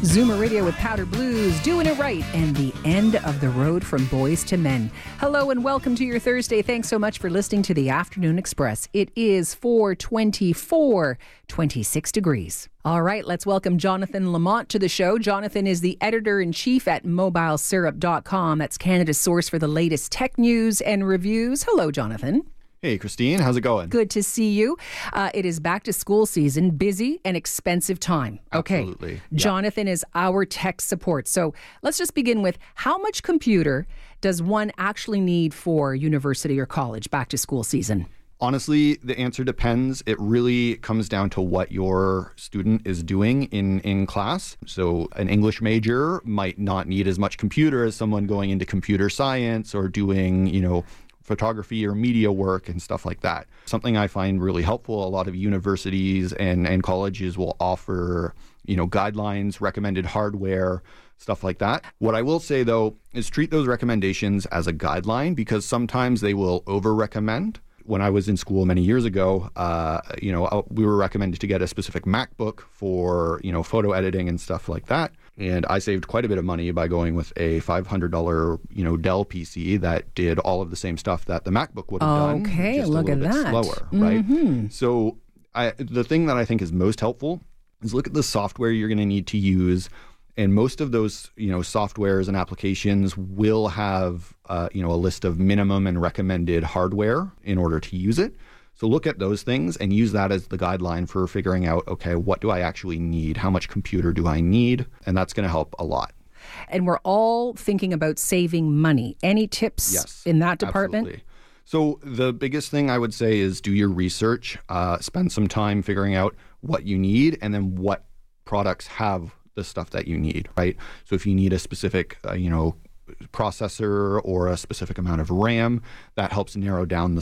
Zoomer Radio with Powder Blues, Doing It Right, and the end of the road from Boys to Men. Hello and welcome to your Thursday. Thanks so much for listening to the Afternoon Express. It is 4:24, 26 degrees. All right, let's welcome Jonathan Lamont to the show. Jonathan is the editor-in-chief at mobilesyrup.com. That's Canada's source for the latest tech news and reviews. Hello, Jonathan. Hey, Christine. How's it going? Good to see you. It is back to school season, busy and expensive time. Okay. Absolutely. Yeah. Jonathan is our tech support. So let's just begin with how much computer does one actually need for university or college back to school season? Honestly, the answer depends. It really comes down to what your student is doing in class. So an English major might not need as much computer as someone going into computer science or doing, photography or media work and stuff like that. Something I find really helpful, a lot of universities and colleges will offer, guidelines, recommended hardware, stuff like that. What I will say, though, is treat those recommendations as a guideline because sometimes they will over-recommend. When I was in school many years ago, we were recommended to get a specific MacBook for, photo editing and stuff like that. And I saved quite a bit of money by going with a $500, Dell PC that did all of the same stuff that the MacBook would have done. Okay, just look a little at bit that. slower, right? So the thing that I think is most helpful is look at the software you're going to need to use. And most of those, softwares and applications will have, a list of minimum and recommended hardware in order to use it. So look at those things and use that as the guideline for figuring out, okay, what do I actually need? How much computer do I need? And that's going to help a lot. And we're all thinking about saving money. Any tips in that department? Absolutely. So the biggest thing I would say is do your research, spend some time figuring out what you need and then what products have the stuff that you need, right? So if you need a specific, processor or a specific amount of RAM, that helps narrow down the